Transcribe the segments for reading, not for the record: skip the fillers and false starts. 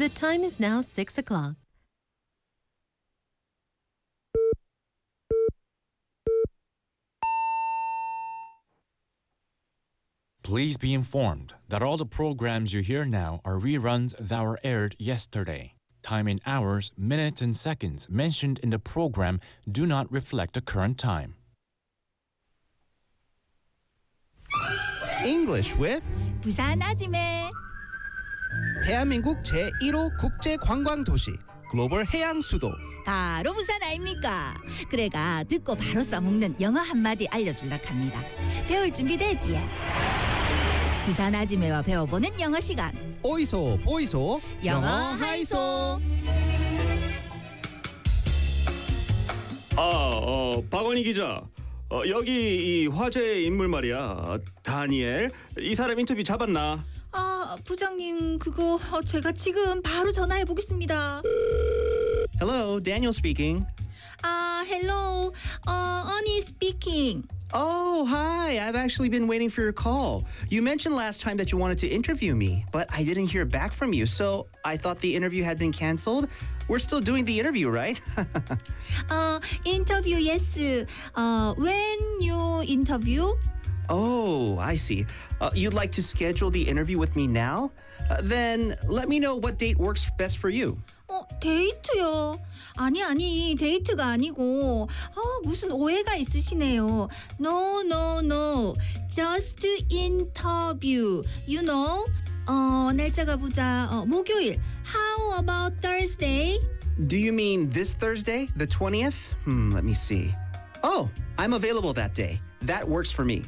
The time is now 6 o'clock. Please be informed that all the programs you hear now are reruns that were aired yesterday. Time in hours, minutes, and seconds mentioned in the program do not reflect the current time. English with 부산 아지매. 대한민국 제1호 국제 관광 도시 글로벌 해양 수도. 바로 부산 아닙니까? 그래가 듣고 바로 써먹는 영어 한마디 알려줄락 합니다. 배울 준비 되지? 부산 아지매와 배워보는 영어 시간. 오이소 보이소 영어 하이소. 박원희 기자. 여기 이 화제의 인물 말이야. 다니엘. 이 사람 인터뷰 잡았나? 부장님 그거 제가 지금 바로 전화해 보겠습니다. Hello, Daniel speaking. hello. Ani speaking. Oh, hi. I've actually been waiting for your call. You mentioned last time that you wanted to interview me, but I didn't hear back from you, so I thought the interview had been canceled. We're still doing the interview, right? Interview, yes. When you interview? Oh, I see. You'd like to schedule the interview with me now? Then let me know what date works best for you. 데이트요. 아니, 데이트가 아니고 무슨 오해가 있으시네요. No. Just interview. You know? 날짜가 보자. 목요일. How about Thursday? Do you mean this Thursday, the 20th? Let me see. Oh, I'm available that day. That works for me.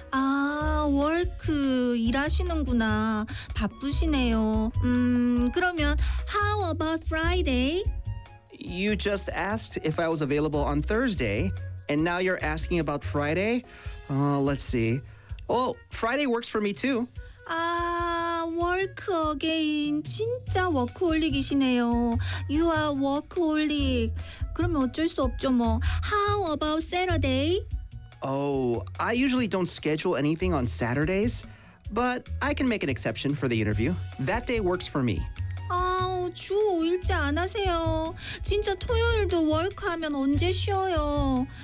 work 일하시는구나. 바쁘시네요. 그러면 how about Friday? You just asked if I was available on Thursday, and now you're asking about Friday? Let's see. Oh, Friday works for me too. work again. 진짜 워크홀릭이시네요. You are workaholic. 그러면 어쩔 수 없죠 뭐. How about Saturday? Oh, I usually don't schedule anything on Saturdays, but I can make an exception for the interview. That day works for me. 주 5일째 안 하세요. 진짜 토요일도 워크하면 언제 쉬어요.